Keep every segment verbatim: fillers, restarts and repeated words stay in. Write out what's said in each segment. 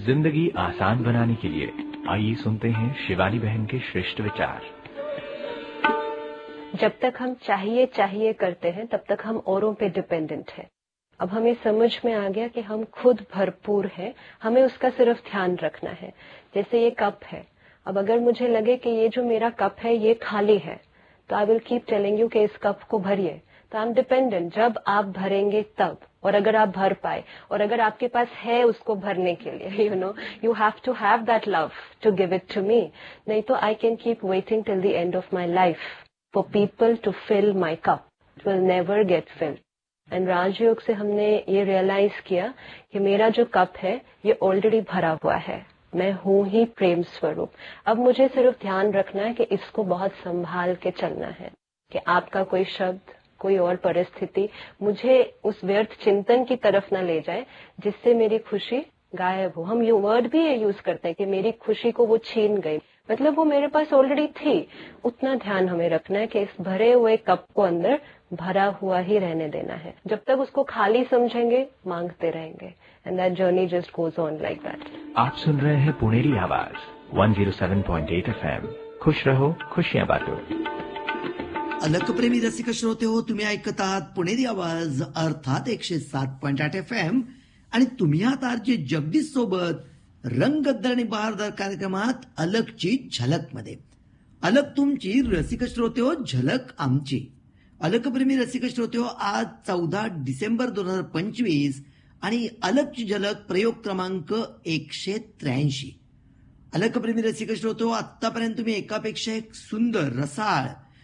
जिंदगी आसान बनाने के लिए आइए सुनते हैं शिवानी बहन के श्रेष्ठ विचार। जब तक हम चाहिए चाहिए करते हैं तब तक हम औरों पे डिपेंडेंट हैं। अब हमें समझ में आ गया कि हम खुद भरपूर हैं, हमें उसका सिर्फ ध्यान रखना है। जैसे ये कप है, अब अगर मुझे लगे कि ये जो मेरा कप है ये खाली है तो I will keep telling you कि इस कप को भरिए। तो आई एम डिपेंडेंट, जब आप भरेंगे तब, और अगर आप भर पाए और अगर आपके पास है उसको भरने के लिए, you know you have to have that love to give it to me. नहीं तो I can keep waiting till the end of my life for people to fill my cup, it will never get field. End राजयोग से हमने ये realise KIA कि मेरा जो cup है ये already भरा हुआ है, मैं हूं ही प्रेम स्वरूप। अब मुझे सिर्फ ध्यान रखना है कि इसको बहुत संभाल के चलना है कि आपका कोई शब्द, कोई और परिस्थिति मुझे उस व्यर्थ चिंतन की तरफ न ले जाए जिससे मेरी खुशी गायब हो। हम यू वर्ड भी ये यूज करते हैं कि मेरी खुशी को वो छीन गई, मतलब वो मेरे पास ऑलरेडी थी। उतना ध्यान हमें रखना है कि इस भरे हुए कप को अंदर भरा हुआ ही रहने देना है। जब तक उसको खाली समझेंगे मांगते रहेंगे, end that journey just goes on like that. आप सुन रहे हैं पुणेरी आवाज एक सौ सात पॉइंट आठ एफएम। खुश रहो, खुशियां बांटो। अलकप्रेमी रसिक श्रोते हो, तुम्ही ऐकत आहात पुणेरी आवाज अर्थात एकशे सात पॉइंट आठ एफ एम आणि तुम्ही आहात आरजे जगदीश सोबत रंगद्दर आणि बहारदार कार्यक्रमात अलकची झलक मध्ये। अलक तुमची, रसिक श्रोते हो झलक आमची। अलकप्रेमी रसिक श्रोते हो, आज चौदा डिसेंबर दोन हजार पंचवीस आणि अलकची झलक प्रयोग क्रमांक एकशे त्र्याऐंशी। अलकप्रेमी रसिक श्रोते हो, आतापर्यंत तुम्ही एकापेक्षा एक सुंदर, रसाळ,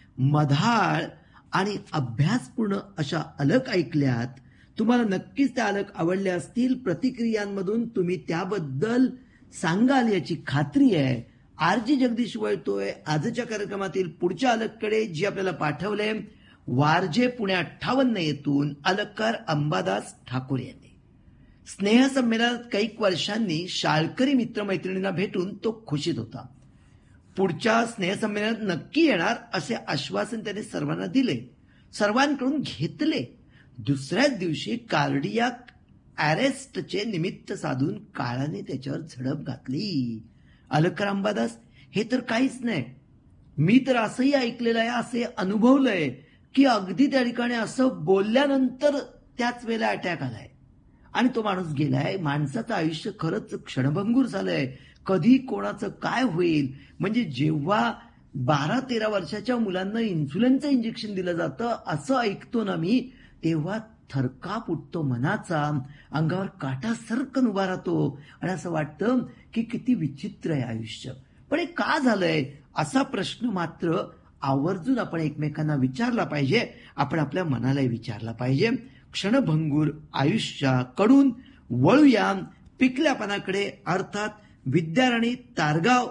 मधाळ आणि अभ्यासपूर्ण अशा अलक ऐकल्यात। तुम्हाला नक्कीच त्या अलक आवडल्या असतील। प्रतिक्रियांमधून तुम्ही त्याबद्दल सांगाल याची खात्री आहे। आरजी जगदीश वळतोय आजच्या कार्यक्रमातील पुढच्या अलककडे, जी आपल्याला पाठवले वारजे पुणे अठ्ठावन्न येथून अलककार अंबादास ठाकूर यांनी। स्नेहसंमेलनात कैक वर्षांनी शाळकरी मित्रमैत्रिणींना भेटून तो खुशीत होता। पुढच्या स्नेहसंमेलनात नक्की येणार असे आश्वासन त्याने सर्वांना दिले, सर्वांकडून घेतले। दुसऱ्याच दिवशी कार्डियाक अरेस्टचे निमित्त साधून काळाने त्याच्यावर झडप घातली। अलकर अंबादास, हे तर काहीच नाही, मी तर असंही ऐकलेलं आहे, असे अनुभवलंय की अगदी त्या ठिकाणी असं बोलल्यानंतर त्याच वेळेला अटॅक आलाय आणि तो माणूस गेलाय। माणसाचं आयुष्य खरंच क्षणभंगूर झालंय, कधी कोणाचं काय होईल। म्हणजे जेव्हा बारा तेरा वर्षाच्या मुलांना इन्सुलिनचं इंजेक्शन दिलं जातं असं ऐकतो ना मी, तेव्हा थरकाप उठतो मनाचा, अंगावर काटा सरकन उभा राहतो आणि असं वाटतं की किती विचित्र आहे आयुष्य। पण हे का झालंय असा प्रश्न मात्र आवर्जून आपण एकमेकांना विचारला पाहिजे, आपण आपल्या मनालाही विचारला पाहिजे। क्षणभंगूर आयुष्याकडून वळूया पिकल्यापणाकडे, अर्थात विद्याराणी तारगाव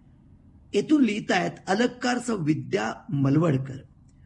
येथून लिहित आहेत अलककार सौ विद्या मलवडकर।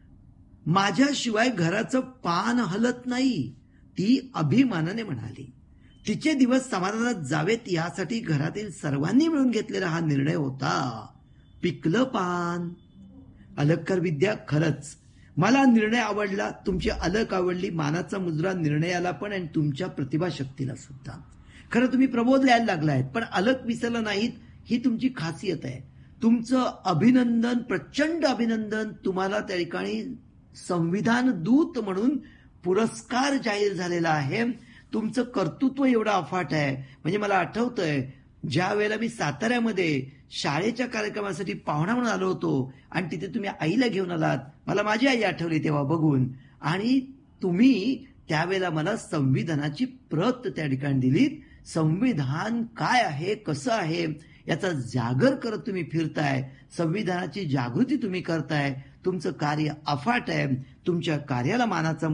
माझ्याशिवाय घराचं पान हलत नाही, ती अभिमानाने म्हणाली। तिचे दिवस समाधानात जावेत यासाठी घरातील सर्वांनी मिळून घेतलेला हा निर्णय होता। पिकलं पान। अलककार विद्या, खरंच मला निर्णय आवडला, तुमची अलक आवडली, मानाचा मुजरा निर्णयाला पण आणि तुमच्या प्रतिभाशक्तीला सुद्धा। खरं तुम्ही प्रबोध लिहायला लागलायत, पण अलक विसरलं नाहीत, ही तुमची खासियत आहे। तुमचं अभिनंदन, प्रचंड अभिनंदन। तुम्हाला त्या ठिकाणी संविधान दूत म्हणून पुरस्कार जाहीर झालेला आहे। तुमचं कर्तृत्व एवढं अफाट आहे, म्हणजे मला आठवतंय ज्या वेळेला मी साताऱ्यामध्ये शाळेच्या कार्यक्रमासाठी पाहुणा म्हणून आलो होतो आणि तिथे तुम्ही आईला घेऊन आलात, मला माझी आई आठवली तेव्हा बघून, आणि तुम्ही त्यावेळेला मला संविधानाची प्रत त्या ठिकाणी दिलीत। संविधान काय आहे, कसं आहे याचा जागर करत तुम्ही फिरताय, संविधानाची जागृती तुम्ही करताय। तुमचं कार्य अफाट आहे, तुमच्या कार्याला मानाचा